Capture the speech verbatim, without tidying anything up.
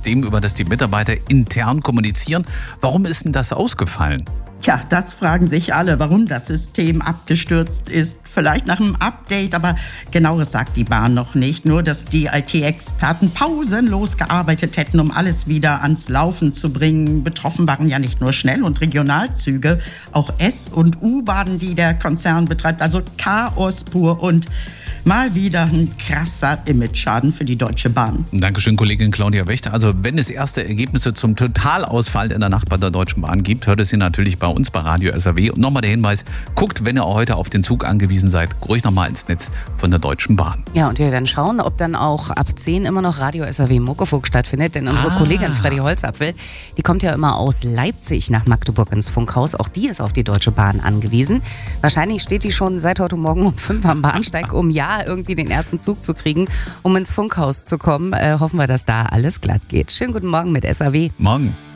System, über das die Mitarbeiter intern kommunizieren. Warum ist denn das ausgefallen? Tja, das fragen sich alle, warum das System abgestürzt ist. Vielleicht nach einem Update, aber genaueres sagt die Bahn noch nicht. Nur, dass die I T-Experten pausenlos gearbeitet hätten, um alles wieder ans Laufen zu bringen. Betroffen waren ja nicht nur Schnell- und Regionalzüge, auch S- und U-Bahnen, die der Konzern betreibt. Also Chaos pur und mal wieder ein krasser Imageschaden für die Deutsche Bahn. Dankeschön, Kollegin Claudia Wächter. Also wenn es erste Ergebnisse zum Totalausfall in der Nacht bei der Deutschen Bahn gibt, hört es Sie natürlich bei uns bei Radio S R W. Und nochmal der Hinweis, guckt, wenn ihr heute auf den Zug angewiesen seid, ruhig nochmal ins Netz von der Deutschen Bahn. Ja, und wir werden schauen, ob dann auch ab zehn immer noch Radio S R W Muckefuck stattfindet. Denn unsere Ah. Kollegin Freddy Holzapfel, die kommt ja immer aus Leipzig nach Magdeburg ins Funkhaus. Auch die ist auf die Deutsche Bahn angewiesen. Wahrscheinlich steht die schon seit heute Morgen um fünf am Bahnsteig, um ja irgendwie den ersten Zug zu kriegen, um ins Funkhaus zu kommen. Äh, hoffen wir, dass da alles glatt geht. Schönen guten Morgen mit S R W. Morgen.